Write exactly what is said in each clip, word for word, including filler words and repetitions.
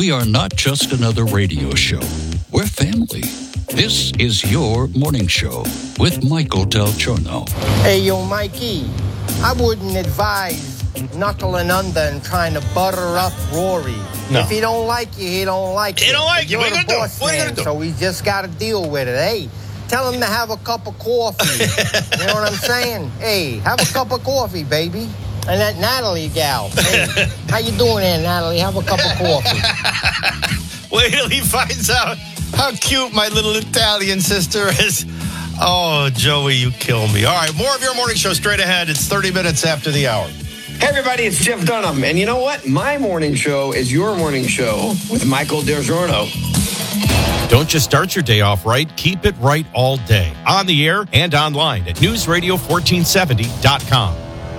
We are not just another radio show. We're family. This is your morning show with Michael Del Giorno. Hey, yo, Mikey, I wouldn't advise knuckling under and trying to butter up Rory. No. If he don't like you, he don't like you. He don't like you. You're What are you the gonna do? boss What are you man, gonna do? so we just got to deal with it. Hey, tell him to have a cup of coffee. You know what I'm saying? Hey, have a cup of coffee, baby. And that Natalie gal, hey, how you doing there, Natalie? Have a cup of coffee. Wait till he finds out how cute my little Italian sister is. Oh, Joey, you kill me. All right, more of your morning show straight ahead. It's thirty minutes after the hour. Hey, everybody, it's Jeff Dunham. And you know what? My morning show is your morning show with Michael Del Giorno. Don't just start your day off right. Keep it right all day. On the air and online at news radio fourteen seventy dot com.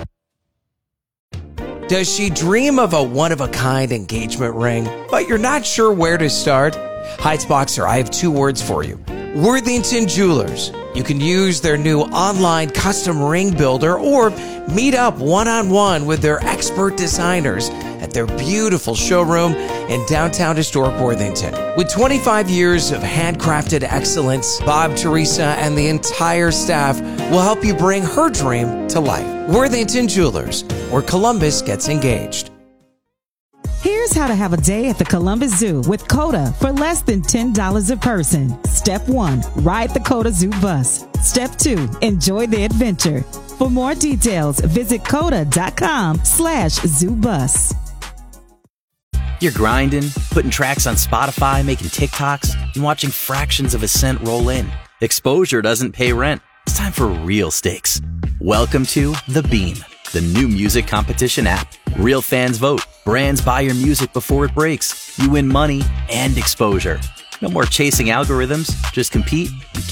Does she dream of a one-of-a-kind engagement ring, but you're not sure where to start? Heights Boxer, I have two words for you. Worthington Jewelers. You can use their new online custom ring builder or meet up one-on-one with their expert designers at their beautiful showroom in downtown historic Worthington. With twenty-five years of handcrafted excellence, Bob, Teresa, and the entire staff will help you bring her dream to life. Worthington Jewelers, where Columbus gets engaged. Here's how to have a day at the Columbus Zoo with COTA for less than ten dollars a person. Step one, ride the COTA Zoo bus. Step two, enjoy the adventure. For more details, visit coda.com slash zoo bus. You're grinding, putting tracks on Spotify, making TikToks, and watching fractions of a cent roll in. Exposure doesn't pay rent. It's time for real stakes. Welcome to The Beam, the new music competition app. Real fans vote. Brands buy your music before it breaks. You win money and exposure. No more chasing algorithms. Just compete and